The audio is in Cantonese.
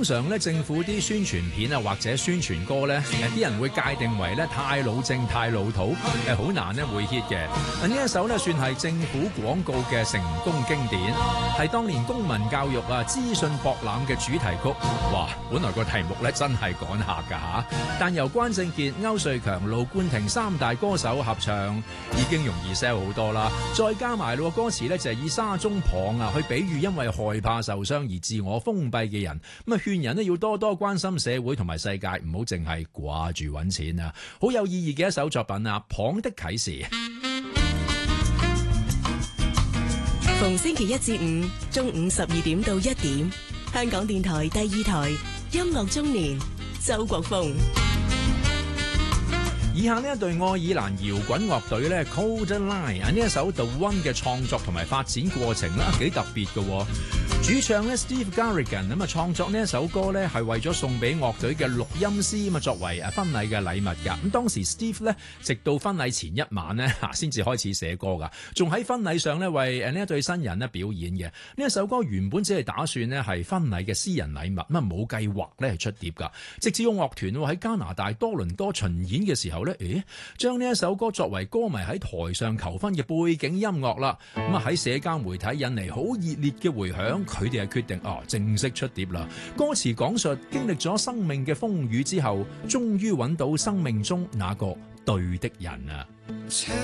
通常咧政府啲宣傳片啊或者宣傳歌咧，啲人會界定為咧太老正太老土，好難咧會 hit 嘅。呢一首咧算係政府廣告嘅成功經典，係當年公民教育啊資訊博覽嘅主題曲。哇，本來個題目咧真係趕客㗎嚇，但由關正傑、歐瑞強、盧冠廷三大歌手合唱，已經容易 sell 好多啦。再加埋咯歌詞咧就係以沙中旁啊去比喻因為害怕受傷而自我封閉嘅人，咁啊勸人咧要多多關心社會同埋世界，唔好淨係掛住揾錢啊！好有意義嘅一首作品啊，《旁的啟示》。 逢星期一至五中午12點到1點，香港電台第2台音樂中年，周國鳳。 以下呢一隊愛爾蘭搖滾樂隊咧 Kodaline 呢一首 The One 嘅創作同埋發展過程啦，幾特別嘅。主唱咧 Steve Garrigan 咁啊創作呢一首歌咧係為咗送俾樂隊嘅錄音師咁啊作為婚禮嘅禮物㗎。咁當時 Steve 咧直到婚禮前一晚咧先至開始寫歌㗎，仲喺婚禮上咧為呢一對新人咧表演嘅。呢一首歌原本只係打算咧係婚禮嘅私人禮物，咁啊冇計劃咧係出碟㗎。直至個樂團喺加拿大多倫多巡演嘅時候咧，將呢一首歌作為歌迷喺台上求婚嘅背景音樂啦。咁啊喺社交媒體引嚟好熱烈嘅迴響。佢哋係決定正式出碟啦。歌詞講述經歷咗生命嘅風雨之後，終於揾到生命中那個對的人啊。